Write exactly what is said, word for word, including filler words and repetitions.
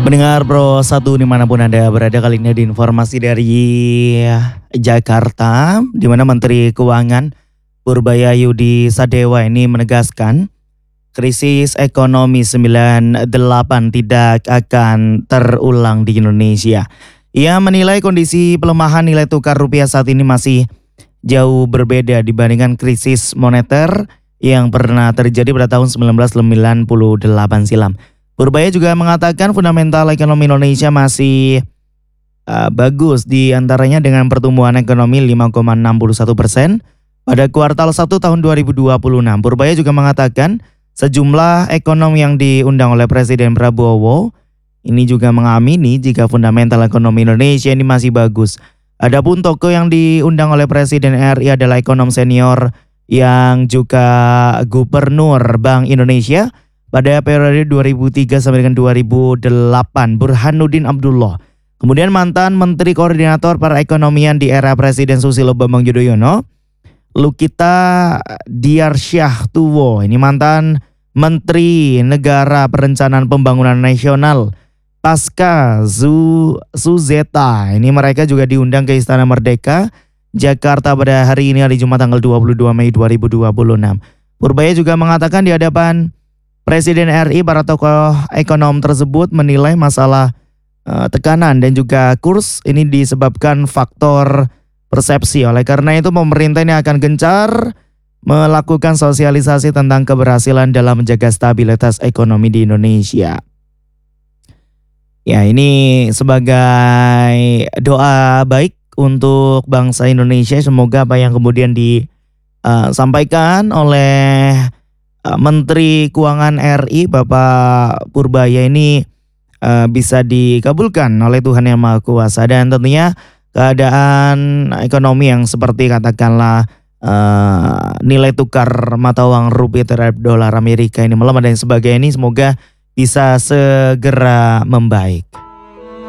Pendengar Pro satu dimanapun Anda berada, kali ini ada informasi dari Jakarta, di mana Menteri Keuangan Purbayayudi Sadewa ini menegaskan krisis ekonomi sembilan delapan tidak akan terulang di Indonesia. Ia menilai kondisi pelemahan nilai tukar rupiah saat ini masih jauh berbeda dibandingkan krisis moneter yang pernah terjadi pada tahun seribu sembilan ratus sembilan puluh delapan silam. Purbaya juga mengatakan fundamental ekonomi Indonesia masih uh, bagus, di antaranya dengan pertumbuhan ekonomi lima koma enam satu persen pada kuartal satu tahun dua ribu dua puluh enam. Purbaya juga mengatakan sejumlah ekonom yang diundang oleh Presiden Prabowo ini juga mengamini jika fundamental ekonomi Indonesia ini masih bagus. Adapun tokoh yang diundang oleh Presiden R I adalah ekonom senior yang juga Gubernur Bank Indonesia pada periode dua ribu tiga sampai dengan dua ribu delapan, Burhanuddin Abdullah. Kemudian mantan Menteri Koordinator Perekonomian di era Presiden Susilo Bambang Yudhoyono, Lukita Diarsyah Tuwo. Ini mantan Menteri Negara Perencanaan Pembangunan Nasional pasca Zu Suzeta. Ini mereka juga diundang ke Istana Merdeka, Jakarta pada hari ini, hari Jumat tanggal dua puluh dua Mei dua ribu dua puluh enam. Purbaya juga mengatakan di hadapan Presiden R I, para tokoh ekonom tersebut menilai masalah uh, tekanan dan juga kurs ini disebabkan faktor persepsi. Oleh karena itu pemerintah ini akan gencar melakukan sosialisasi tentang keberhasilan dalam menjaga stabilitas ekonomi di Indonesia. Ya, ini sebagai doa baik untuk bangsa Indonesia. Semoga apa yang kemudian disampaikan uh, oleh Menteri Keuangan R I Bapak Purbaya ini uh, bisa dikabulkan oleh Tuhan Yang Maha Kuasa, dan tentunya keadaan ekonomi yang seperti katakanlah uh, nilai tukar mata uang rupiah terhadap dolar Amerika ini melemah dan sebagainya ini semoga bisa segera membaik.